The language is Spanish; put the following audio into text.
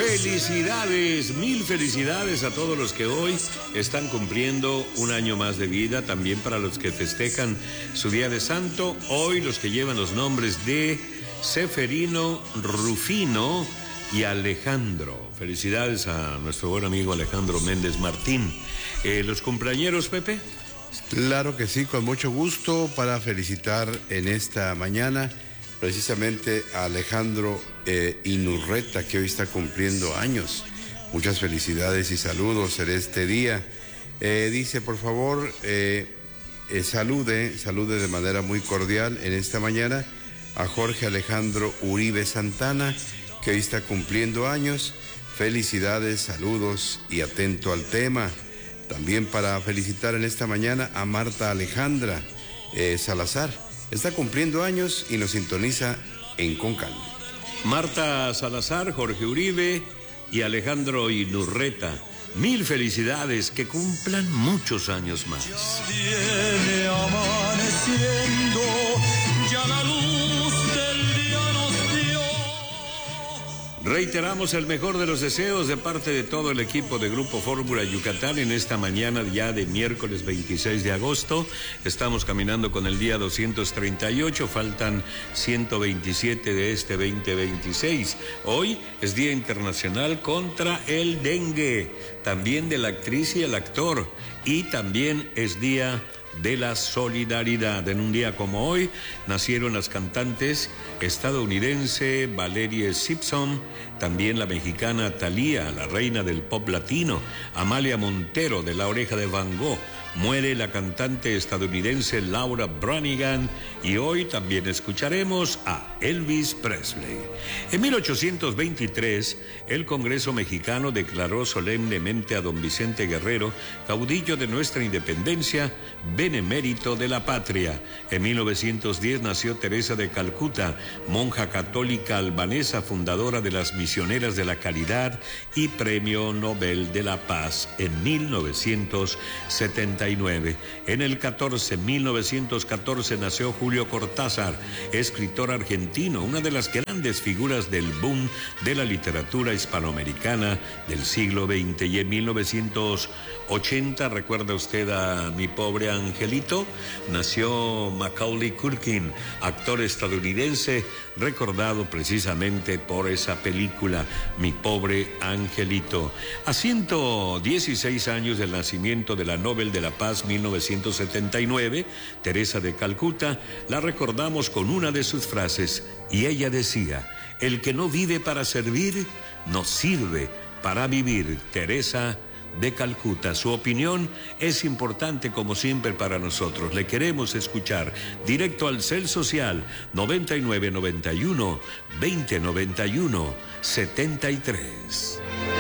Felicidades, mil felicidades a todos los que hoy están cumpliendo un año más de vida, también para los que festejan su día de santo, hoy los que llevan los nombres de Seferino, Rufino y Alejandro. Felicidades a nuestro buen amigo Alejandro Méndez Martín. ¿Los cumpleañeros, Pepe? Claro que sí, con mucho gusto para felicitar en esta mañana precisamente a Alejandro Inurreta, que hoy está cumpliendo años. Muchas felicidades y saludos en este día. Dice, por favor, salude de manera muy cordial en esta mañana a Jorge Alejandro Uribe Santana, que hoy está cumpliendo años. Felicidades, saludos y atento al tema. También para felicitar en esta mañana a Marta Alejandra Salazar. Está cumpliendo años y nos sintoniza en Concal. Marta Salazar, Jorge Uribe y Alejandro Inurreta. Mil felicidades, que cumplan muchos años más. Ya viene amaneciendo, ya la luz del día nos dio. Reiteramos el mejor de los deseos de parte de todo el equipo de Grupo Fórmula Yucatán en esta mañana ya de miércoles 26 de agosto. Estamos caminando con el día 238, faltan 127 de este 2026. Hoy es Día Internacional contra el Dengue, también de la actriz y el actor, y también es Día de la Solidaridad. En un día como hoy nacieron las cantantes estadounidense Valerie Simpson, también la mexicana Thalía, la reina del pop latino, Amalia Montero de La Oreja de Van Gogh. Muere la cantante estadounidense Laura Branigan y hoy también escucharemos a Elvis Presley. En 1823, el Congreso mexicano declaró solemnemente a don Vicente Guerrero, caudillo de nuestra independencia, benemérito de la patria. En 1910 nació Teresa de Calcuta, monja católica albanesa, fundadora de las Misioneras de la Caridad y Premio Nobel de la Paz en 1979. En el 1914 nació Julio Cortázar, escritor argentino, una de las grandes figuras del boom de la literatura hispanoamericana del siglo XX. Y en 1980, ¿recuerda usted a Mi Pobre Angelito? Nació Macaulay Culkin, actor estadounidense, recordado precisamente por esa película, Mi Pobre Angelito. A 116 años del nacimiento de la Nobel de la Paz 1979, Teresa de Calcuta, la recordamos con una de sus frases, y ella decía: el que no vive para servir, no sirve para vivir. Teresa de Calcuta. Su opinión es importante como siempre para nosotros. Le queremos escuchar. Directo al Cel Social 9991 2091 73.